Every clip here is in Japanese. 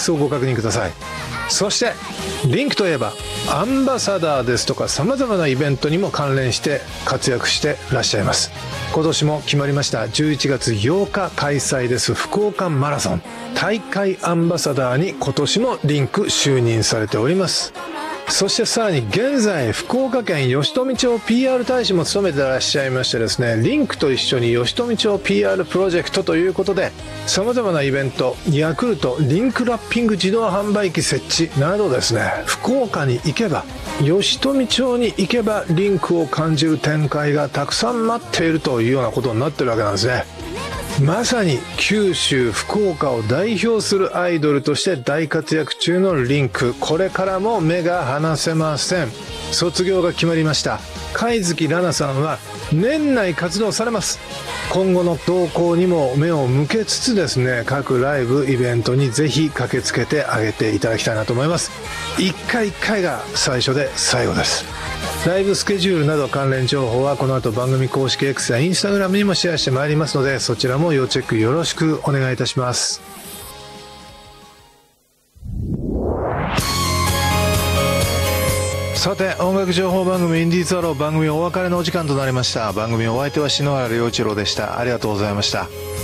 スをご確認ください。そしてリンクといえばアンバサダーですとか様々なイベントにも関連して活躍してらっしゃいます。今年も決まりました11月8日開催です福岡マラソン大会アンバサダーに今年もリンク就任されております。そしてさらに現在福岡県吉富町 PR 大使も務めてらっしゃいましてですね、リンクと一緒に吉富町 PR プロジェクトということで様々なイベント、ヤクルトリンクラッピング自動販売機設置などですね、福岡に行けば吉富町に行けばリンクを感じる展開がたくさん待っているというようなことになってるわけなんですね。まさに九州福岡を代表するアイドルとして大活躍中のリンク、これからも目が離せません。卒業が決まりました貝月ラナさんは年内活動されます。今後の動向にも目を向けつつですね、各ライブイベントにぜひ駆けつけてあげていただきたいなと思います。一回一回が最初で最後です。ライブスケジュールなど関連情報はこの後番組公式 X や Instagram にもシェアしてまいりますので、そちらも要チェックよろしくお願いいたします。さて音楽情報番組インディーズアロー、番組お別れのお時間となりました。番組お相手は篠原良一郎でした。ありがとうございました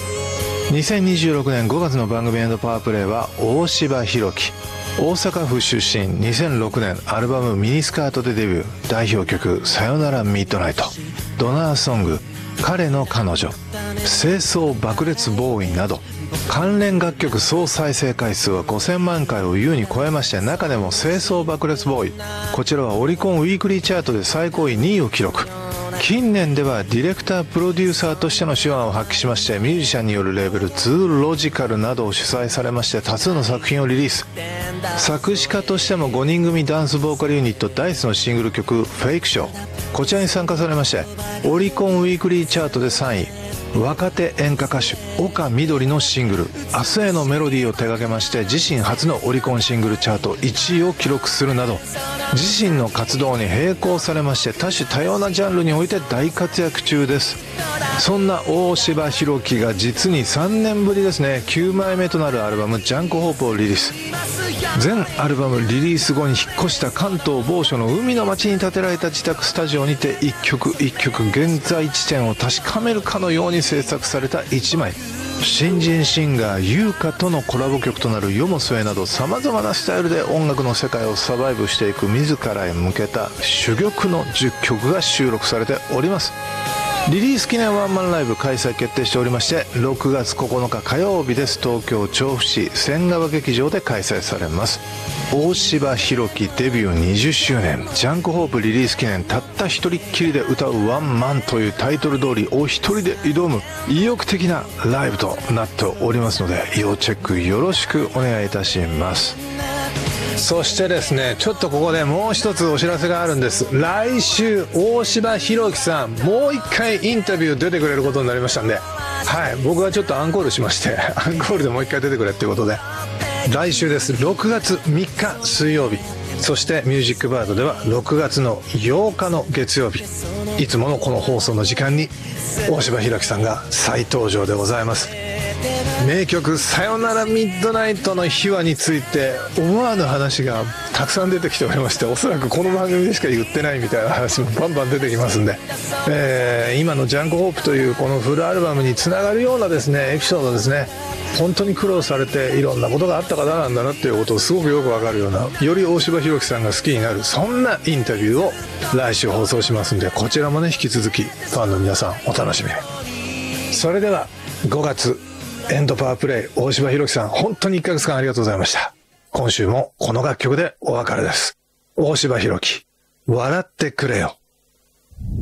。2026年5月の番組&パワープレイは大柴弘樹、大阪府出身、2006年アルバムミニスカートでデビュー、代表曲さよならミッドナイト、ドナーソング彼の彼女、清掃爆裂ボーイなど関連楽曲総再生回数は5000万回を優に超えまして、中でも清掃爆裂ボーイ、こちらはオリコンウィークリーチャートで最高位2位を記録。近年ではディレクタープロデューサーとしての手腕を発揮しまして、ミュージシャンによるレーベルツーロジカルなどを主催されまして多数の作品をリリース。作詞家としても5人組ダンスボーカルユニットダイスのシングル曲フェイクショー、こちらに参加されましてオリコンウィークリーチャートで3位。若手演歌歌手岡みどりのシングル明日へのメロディーを手掛けまして、自身初のオリコンシングルチャート1位を記録するなど、自身の活動に並行されまして多種多様なジャンルにおいて大活躍中です。そんな大柴弘樹が実に3年ぶりですね、9枚目となるアルバムジャンクホープをリリース。全アルバムリリース後に引っ越した関東某所の海の町に建てられた自宅スタジオにて一曲一曲現在地点を確かめるかのように制作された1枚。新人シンガー優香とのコラボ曲となる夜も末など様々なスタイルで音楽の世界をサバイブしていく自らへ向けた珠玉の10曲が収録されております。リリース記念ワンマンライブ開催決定しておりまして、6月9日火曜日です。東京調布市仙川劇場で開催されます。大柴弘樹デビュー20周年ジャンクホープリリース記念、たった一人っきりで歌うワンマンというタイトル通りお一人で挑む意欲的なライブとなっておりますので、要チェックよろしくお願いいたします。そしてですね、ちょっとここでもう一つお知らせがあるんです。来週大柴弘樹さんもう一回インタビュー出てくれることになりましたんで、はい、僕はちょっとアンコールしましてアンコールでもう一回出てくれっていうことで、来週です。6月3日水曜日、そしてミュージックバードでは6月の8日の月曜日、いつものこの放送の時間に大柴弘樹さんが再登場でございます。名曲さよならミッドナイトの秘話について思わぬ話がたくさん出てきておりまして、おそらくこの番組でしか言ってないみたいな話もバンバン出てきますんで、今のジャンクホープというこのフルアルバムにつながるようなですねエピソードですね、本当に苦労されていろんなことがあった方なんだなっていうことをすごくよくわかるような、より大柴弘樹さんが好きになる、そんなインタビューを来週放送しますんで、こちらもね引き続きファンの皆さんお楽しみに。それでは5月エンドパワープレイ大柴弘樹さん、本当に1ヶ月間ありがとうございました。今週もこの楽曲でお別れです。大柴弘樹、笑ってくれよ。